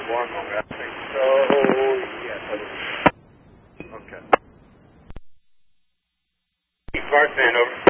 one moment. I think so. Yes. Okay. Clark, over.